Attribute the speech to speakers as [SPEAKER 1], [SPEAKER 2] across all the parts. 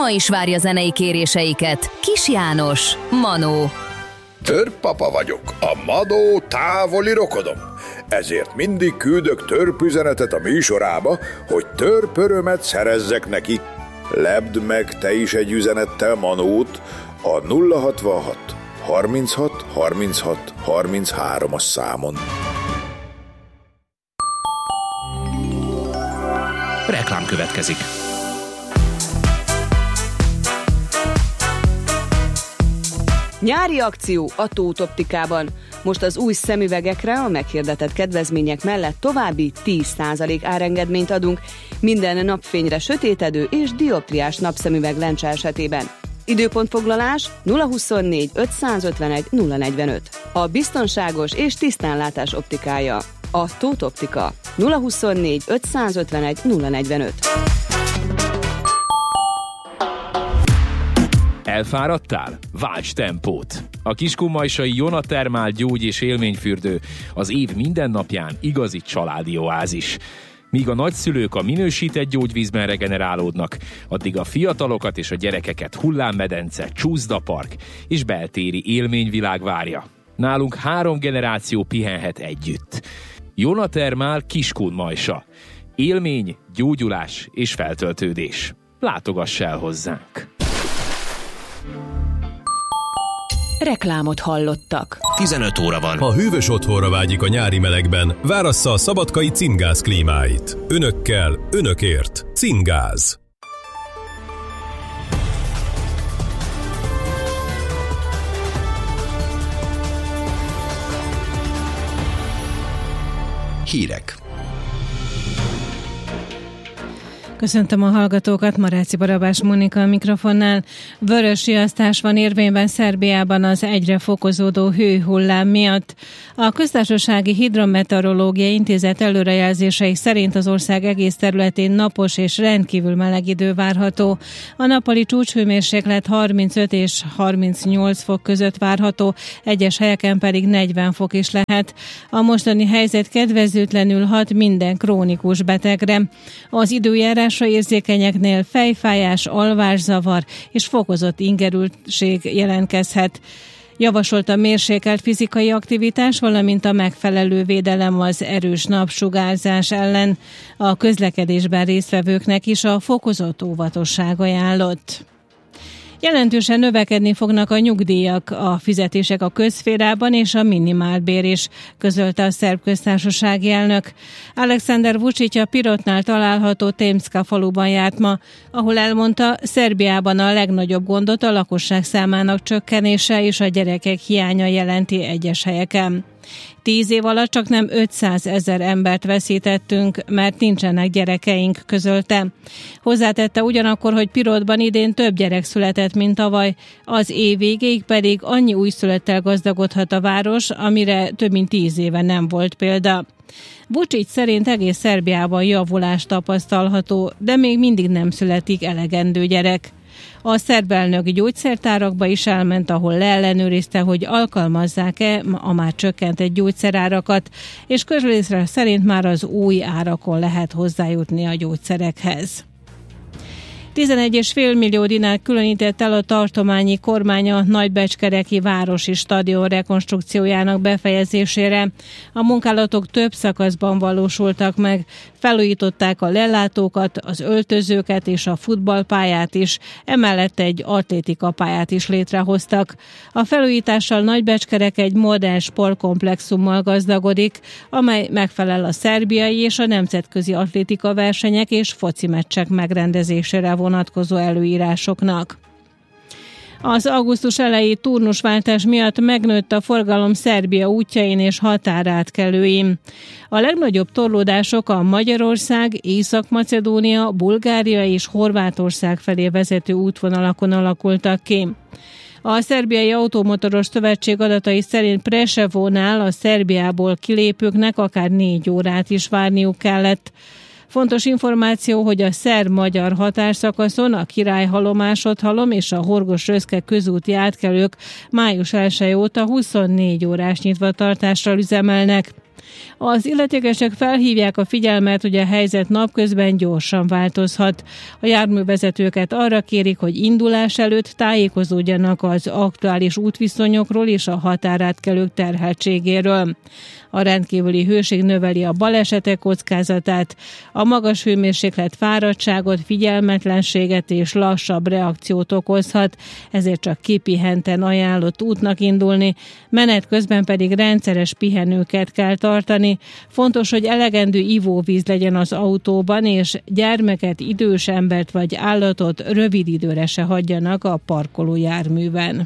[SPEAKER 1] ma is várja zenei kéréseiket. Kis János, Manó.
[SPEAKER 2] Törpapa vagyok, a Manó távoli rokonom. Ezért mindig küldök törpüzenetet a műsorába, hogy törpörömet szerezzek neki. Lebd meg te is egy üzenettel Manót a 066 36 36 33-as számon.
[SPEAKER 3] Reklám következik.
[SPEAKER 4] Nyári akció a Tóth Optikában. Most az új szemüvegekre a meghirdetett kedvezmények mellett további 10% árengedményt adunk minden napfényre sötétedő és dioptriás napszemüveg lencse esetében. Időpontfoglalás 024 551 045. A biztonságos és tisztánlátás optikája. A Tóth Optika. 024 551 045.
[SPEAKER 3] Elfáradtál? Válts tempót! A kiskunmajsai Jonatermál gyógy- és élményfürdő az év minden napján igazi családi oázis. Míg a nagyszülők a minősített gyógyvízben regenerálódnak, addig a fiatalokat és a gyerekeket hullámmedence, csúszdapark és beltéri élményvilág várja. Nálunk 3 generáció pihenhet együtt. Jonatermál Kiskunmajsa. Élmény, gyógyulás és feltöltődés. Látogass el hozzánk!
[SPEAKER 4] Reklámot hallottak.
[SPEAKER 5] 15 óra van.
[SPEAKER 6] Ha hűvös otthonra vágyik a nyári melegben, várassza a szabadkai Cimgáz klímáit. Önökkel, önökért. Cimgáz.
[SPEAKER 5] Hírek.
[SPEAKER 7] Köszöntöm a hallgatókat, Maráci Barabás Mónika a mikrofonnál. Vörös riasztás van érvényben Szerbiában az egyre fokozódó hőhullám miatt. A Köztársasági Hidrometeorológiai Intézet előrejelzései szerint az ország egész területén napos és rendkívül meleg idő várható. A nappali csúcshőmérséklet 35 és 38 fok között várható, egyes helyeken pedig 40 fok is lehet. A mostani helyzet kedvezőtlenül hat minden krónikus betegre. Az időjárás érzékenyeknél fejfájás, alvászavar és fokozott ingerültség jelentkezhet. Javasolt a mérsékelt fizikai aktivitás, valamint a megfelelő védelem az erős napsugárzás ellen. A közlekedésben résztvevőknek is a fokozott óvatosság ajánlott. Jelentősen növekedni fognak a nyugdíjak, a fizetések a közszférában és a minimálbér is, közölte a szerb köztársasági elnök. Aleksandar Vučić a Pirotnál található Temska faluban járt ma, ahol elmondta, Szerbiában a legnagyobb gondot a lakosság számának csökkenése és a gyerekek hiánya jelenti egyes helyeken. 10 év alatt csak nem 500 000 embert veszítettünk, mert nincsenek gyerekeink, közölte. Hozzátette ugyanakkor, hogy Pirotban idén több gyerek született, mint tavaly, az év végéig pedig annyi újszülöttel gazdagodhat a város, amire több mint 10 éve nem volt példa. Vučić szerint egész Szerbiában javulás tapasztalható, de még mindig nem születik elegendő gyerek. A szerb elnök gyógyszertárakba is elment, ahol leellenőrizte, hogy alkalmazzák-e a már csökkentett gyógyszerárakat, és közlészre szerint már az új árakon lehet hozzájutni a gyógyszerekhez. 11,5 millió dinárt különített el a tartományi kormány a nagybecskereki városi stadion rekonstrukciójának befejezésére. A munkálatok több szakaszban valósultak meg. Felújították a lelátókat, az öltözőket és a futballpályát is, emellett egy atlétikapályát is létrehoztak. A felújítással Nagybecskerek egy modern sportkomplexummal gazdagodik, amely megfelel a szerbiai és a nemzetközi atlétika versenyek és foci meccsek megrendezésére vonatkozó előírásoknak. Az augusztus eleji turnusváltás miatt megnőtt a forgalom Szerbia útjain és határátkelőin. A legnagyobb torlódások a Magyarország, Észak-Macedónia, Bulgária és Horvátország felé vezető útvonalakon alakultak ki. A Szerbiai Automotoros Szövetség adatai szerint Preševónál a Szerbiából kilépőknek akár 4 órát is várniuk kellett. Fontos információ, hogy a szerb-magyar határszakaszon a Királyhalom-Másodhalom és a Horgos-Röszke közúti átkelők május 1 óta 24 órás nyitvatartással üzemelnek. Az illetékesek felhívják a figyelmet, hogy a helyzet napközben gyorsan változhat. A járművezetőket arra kérik, hogy indulás előtt tájékozódjanak az aktuális útviszonyokról és a határátkelők terheltségéről. A rendkívüli hőség növeli a balesetek kockázatát, a magas hőmérséklet fáradtságot, figyelmetlenséget és lassabb reakciót okozhat, ezért csak kipihenten ajánlott útnak indulni, menet közben pedig rendszeres pihenőket kell tartani. Fontos, hogy elegendő ivóvíz legyen az autóban, és gyermeket, idős embert vagy állatot rövid időre se hagyjanak a parkoló járműben.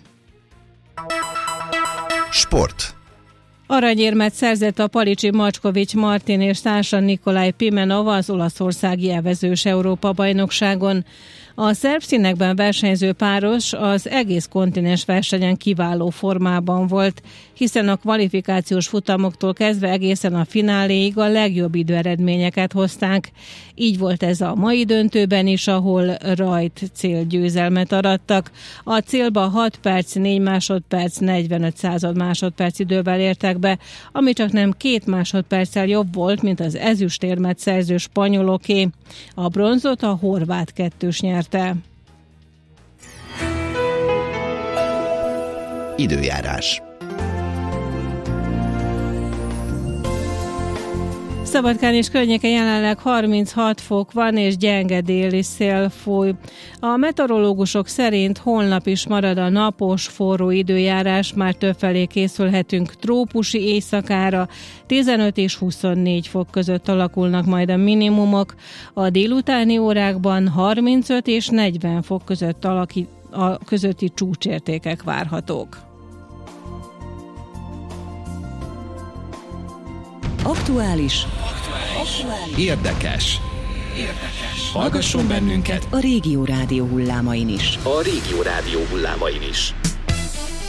[SPEAKER 5] Sport.
[SPEAKER 7] Aranyérmet szerzett a palicsi Macskovics Martin és társa Nikolaj Pimenov az olaszországi evezős Európa-bajnokságon. A szerb színekben versenyző páros az egész kontinens versenyen kiváló formában volt, hiszen a kvalifikációs futamoktól kezdve egészen a fináléig a legjobb időeredményeket hozták. Így volt ez a mai döntőben is, ahol rajt célgyőzelmet arattak. A célba 6 perc, 4 másodperc, 45 század másodperc idővel értek be, ami csak nem 2 másodperccel jobb volt, mint az ezüstérmet szerző spanyoloké. A bronzot a horvát kettős nyerte.
[SPEAKER 5] Időjárás.
[SPEAKER 7] Szabadkán és környéke jelenleg 36 fok van, és gyenge déli szél fúj. A meteorológusok szerint holnap is marad a napos, forró időjárás, már többfelé készülhetünk trópusi éjszakára, 15 és 24 fok között alakulnak majd a minimumok, a délutáni órákban 35 és 40 fok között közötti csúcsértékek várhatók.
[SPEAKER 1] Aktuális.
[SPEAKER 5] Érdekes. Hallgasson bennünket
[SPEAKER 1] a Régió Rádió hullámain is.